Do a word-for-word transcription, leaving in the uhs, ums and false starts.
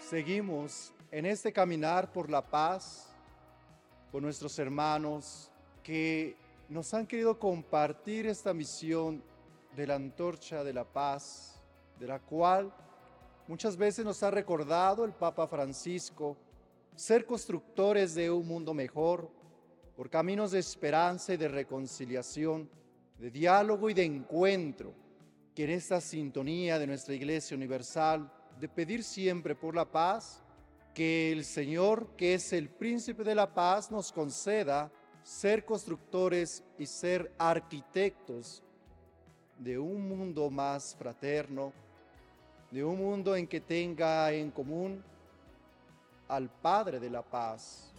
Seguimos en este caminar por la paz con nuestros hermanos que nos han querido compartir esta misión de la antorcha de la paz, de la cual muchas veces nos ha recordado el Papa Francisco, ser constructores de un mundo mejor, por caminos de esperanza y de reconciliación, de diálogo y de encuentro, que en esta sintonía de nuestra Iglesia Universal, de pedir siempre por la paz, que el Señor, que es el príncipe de la paz, nos conceda ser constructores y ser arquitectos de un mundo más fraterno, de un mundo en que tenga en común al Padre de la paz.